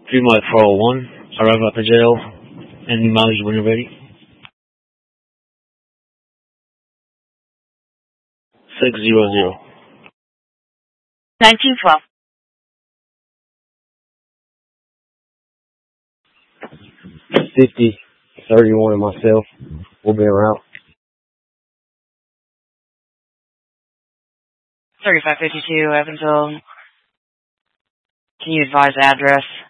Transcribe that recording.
3 Mike 401. Arrive at the jail. Any mileage when you're ready. 600. 1912. 5031 and myself. We'll be around. 3552, Evansville. Can you advise address?